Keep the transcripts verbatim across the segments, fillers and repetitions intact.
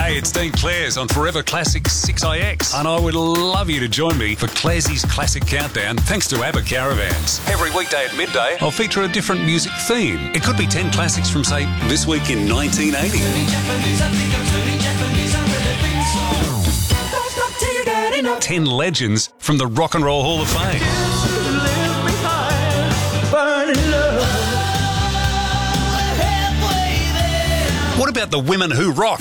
Hey, it's Dean Clares on Forever Classic six I X, and I would love you to join me for Claresy's Classic Countdown thanks to ABBA Caravans. Every weekday at midday, I'll feature a different music theme. It could be ten classics from, say, this week in nineteen eighty. ten legends from the Rock and Roll Hall of Fame. What about the women who rock?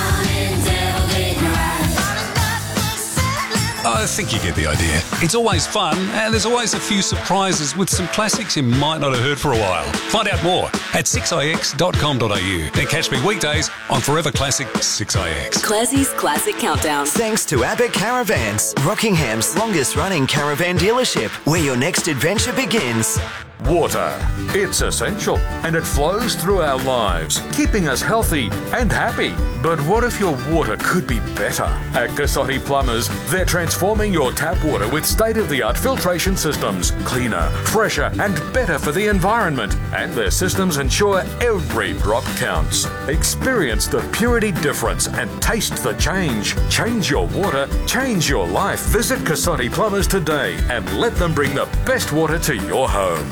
I think you get the idea. It's always fun, and there's always a few surprises with some classics you might not have heard for a while. Find out more at six i x dot com dot a u and catch me weekdays on Forever Classic six I X. Clasy's Classic Countdown. Thanks to ABBA Caravans, Rockingham's longest-running caravan dealership, where your next adventure begins. Water. It's essential and it flows through our lives, keeping us healthy and happy. But what if your water could be better? At Cassotti Plumbers, they're transforming your tap water with state-of-the-art filtration systems, cleaner, fresher and better for the environment. And their systems ensure every drop counts. Experience the purity difference and taste the change. Change your water, change your life. Visit Cassotti Plumbers today and let them bring the best water to your home.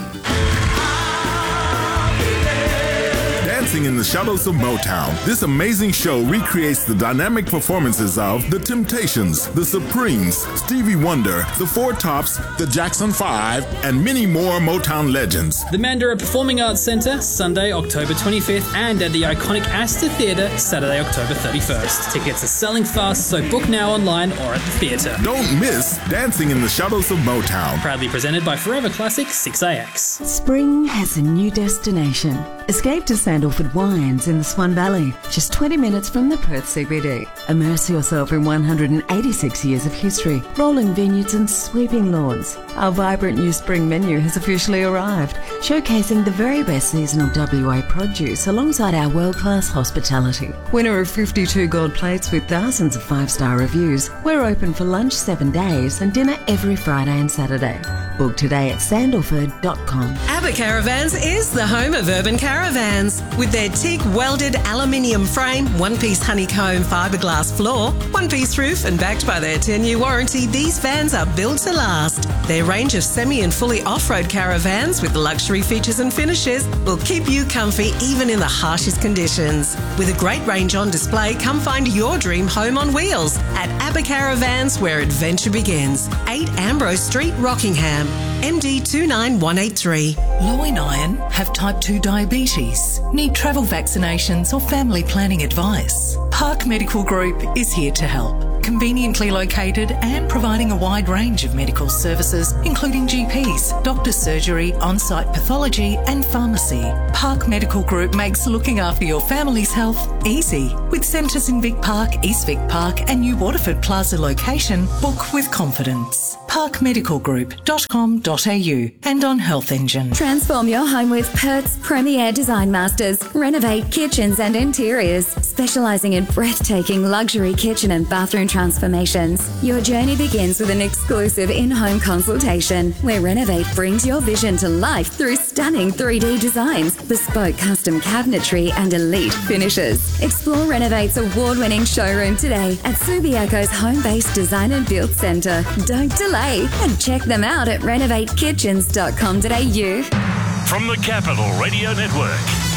Dancing in the Shadows of Motown. This amazing show recreates the dynamic performances of The Temptations, The Supremes, Stevie Wonder, The Four Tops, The Jackson Five, and many more Motown legends. The Mandurah Performing Arts Centre, Sunday, October twenty-fifth, and at the iconic Astor Theatre, Saturday, October thirty-first. Tickets are selling fast, so book now online or at the theatre. Don't miss Dancing in the Shadows of Motown. Proudly presented by Forever Classic six I X. Spring has a new destination. Escape to Sandalford Wines in the Swan Valley, just twenty minutes from the Perth C B D. Immerse yourself in one hundred eighty-six years of history, rolling vineyards and sweeping lawns. Our vibrant new spring menu has officially arrived, showcasing the very best seasonal W A produce alongside our world-class hospitality. Winner of fifty-two gold plates with thousands of five-star reviews, we're open for lunch seven days and dinner every Friday and Saturday. Book today at sandalford dot com. ABBA Caravans is the home of urban caravans. With their teak welded aluminium frame, one-piece honeycomb fiberglass floor, one-piece roof and backed by their ten-year warranty, these vans are built to last. Their range of semi and fully off-road caravans with luxury features and finishes will keep you comfy even in the harshest conditions. With a great range on display, come find your dream home on wheels at ABBA Caravans, where adventure begins. eight Ambrose Street, Rockingham. M D two nine one eight three. Low in iron, have type two diabetes, need travel vaccinations or family planning advice? Park Medical Group is here to help. Conveniently located and providing a wide range of medical services, including G Ps, doctor's surgery, on-site pathology and pharmacy. Park Medical Group makes looking after your family's health easy. With centres in Vic Park, East Vic Park and New Waterford Plaza location, book with confidence. park medical group dot com dot a u and on Health Engine. Transform your home with Perth's premier design masters. Renovate kitchens and interiors, specialising in breathtaking luxury kitchen and bathroom transformations. Your journey begins with an exclusive in-home consultation where Renovate brings your vision to life through stunning three D designs, bespoke custom cabinetry and elite finishes. Explore Renovate's award-winning showroom today at Subiaco's home-based design and build centre. Don't delay and check them out at renovate kitchens dot com dot a u. From the Capital Radio Network,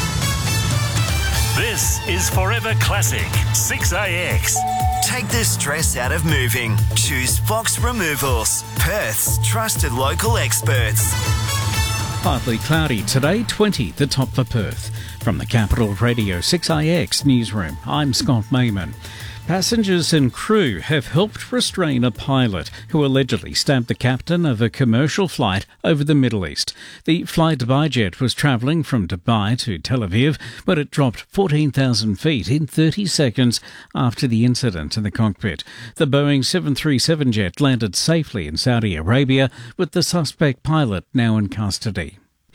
this is Forever Classic six I X. Take the stress out of moving. Choose Fox Removals, Perth's trusted local experts. Partly cloudy today, twenty, the top for Perth. From the Capital Radio six I X newsroom, I'm Scott Mayman. Passengers and crew have helped restrain a pilot who allegedly stabbed the captain of a commercial flight over the Middle East. The Fly Dubai jet was travelling from Dubai to Tel Aviv, but it dropped fourteen thousand feet in thirty seconds after the incident in the cockpit. The Boeing seven thirty-seven jet landed safely in Saudi Arabia, with the suspect pilot now in custody.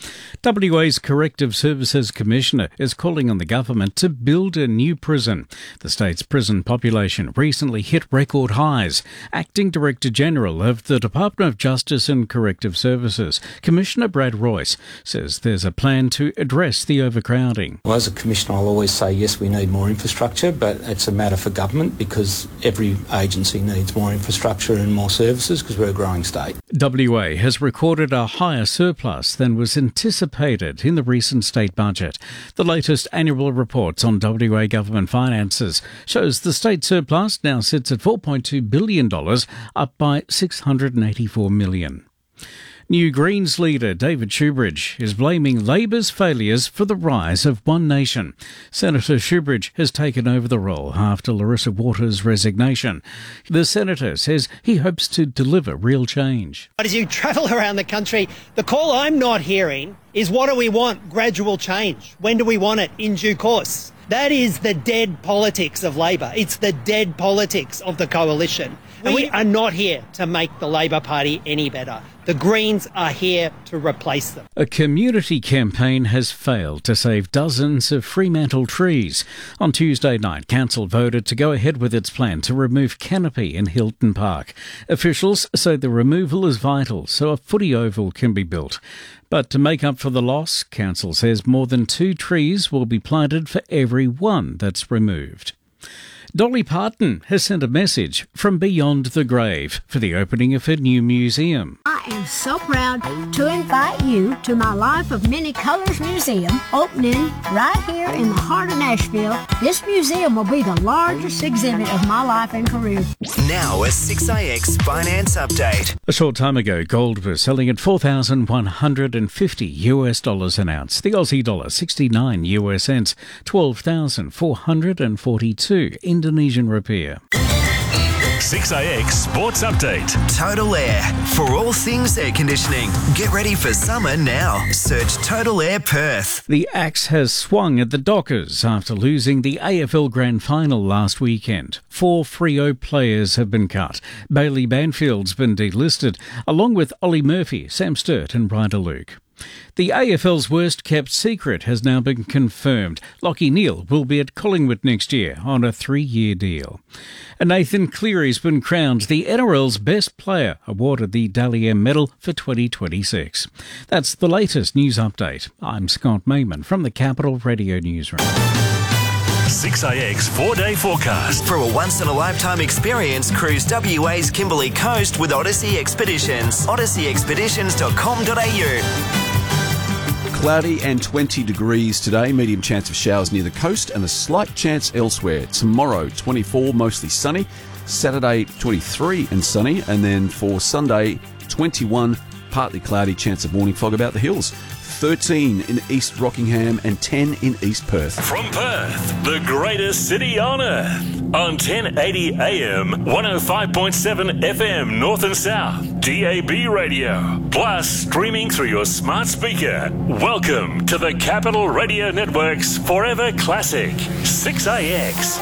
W A's Corrective Services Commissioner is calling on the government to build a new prison. The state's prison population recently hit record highs. Acting Director General of the Department of Justice and Corrective Services, Commissioner Brad Royce, says there's a plan to address the overcrowding. Well, as a commissioner, I'll always say, yes, we need more infrastructure, but it's a matter for government because every agency needs more infrastructure and more services because we're a growing state. W A has recorded a higher surplus than was anticipated in the recent state budget. The latest annual reports on W A government finances shows the state surplus now sits at four point two billion dollars, up by six hundred eighty-four million dollars. New Greens leader David Shoebridge is blaming Labor's failures for the rise of One Nation. Senator Shoebridge has taken over the role after Larissa Waters' resignation. The senator says he hopes to deliver real change. As you travel around the country, the call I'm not hearing is what do we want? Gradual change. When do we want it? In due course. That is the dead politics of Labor. It's the dead politics of the coalition. And we are not here to make the Labor Party any better. The Greens are here to replace them. A community campaign has failed to save dozens of Fremantle trees. On Tuesday night, Council voted to go ahead with its plan to remove canopy in Hilton Park. Officials say the removal is vital so a footy oval can be built. But to make up for the loss, Council says more than two trees will be planted for every one that's removed. Dolly Parton has sent a message from beyond the grave for the opening of her new museum. I am so proud to invite you to my Life of Many Colors Museum, opening right here in the heart of Nashville. This museum will be the largest exhibit of my life and career. Now a six I X Finance Update. A short time ago, gold was selling at four thousand one hundred fifty US dollars an ounce. The Aussie dollar sixty-nine US cents, twelve thousand four hundred forty-two Indonesian rupiah. six I X Sports Update. Total Air. For all things air conditioning. Get ready for summer now. Search Total Air Perth. The axe has swung at the Dockers after losing the A F L Grand Final last weekend. Four Freo players have been cut. Bailey Banfield's been delisted, along with Ollie Murphy, Sam Sturt and Ryder Luke. The A F L's worst-kept secret has now been confirmed. Lachie Neale will be at Collingwood next year on a three-year deal. And Nathan Cleary's been crowned the N R L's best player, awarded the Dally M Medal for twenty twenty-six. That's the latest news update. I'm Scott Mayman from the Capital Radio Newsroom. six I X four-day forecast. For a once-in-a-lifetime experience, cruise W A's Kimberley Coast with Odyssey Expeditions. odyssey expeditions dot com dot a u. Cloudy and twenty degrees today, medium chance of showers near the coast and a slight chance elsewhere. Tomorrow, twenty-four, mostly sunny. Saturday, twenty-three and sunny. And then for Sunday, twenty-one, partly cloudy, chance of morning fog about the hills. thirteen in East Rockingham and ten in East Perth. From Perth, the greatest city on earth. On ten eighty A M, one oh five point seven F M, North and South, D A B radio, plus streaming through your smart speaker. Welcome to the Capital Radio Network's Forever Classic, six I X.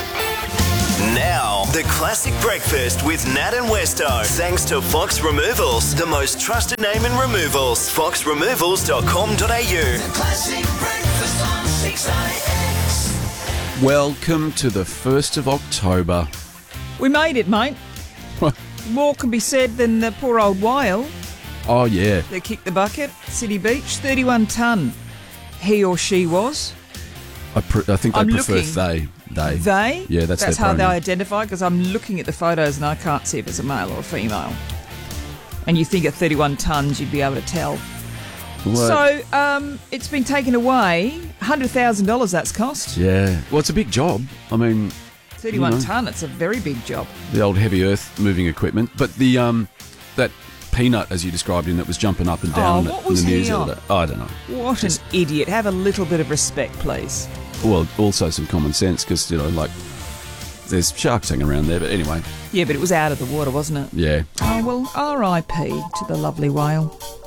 Now, the classic breakfast with Nat and Westo. Thanks to Fox Removals, the most trusted name in removals. fox removals dot com dot a u. The classic breakfast on six I X. Welcome to the first of October. We made it, mate. More can be said than the poor old whale. Oh, yeah. They kicked the bucket, City Beach, thirty-one tonne. He or she was. I, pr- I think they I'm prefer looking. they. They? They? Yeah, that's, that's their how they pronoun. identify, because I'm looking at the photos and I can't see if it's a male or a female. And you think at thirty-one tonnes you'd be able to tell. What? So, um, it's been taken away. one hundred thousand dollars that's cost. Yeah. Well, it's a big job. I mean... thirty-one you know, tonne, it's a very big job. The old heavy earth moving equipment. But the um, that peanut, as you described him, that was jumping up and down Oh, what in was the he news the on? other day. Oh, I don't know. What an idiot. Have a little bit of respect, please. Well, also some common sense, because, you know, like, there's sharks hanging around there, but anyway. Yeah, but it was out of the water, wasn't it? Yeah. Oh, well, R I P to the lovely whale.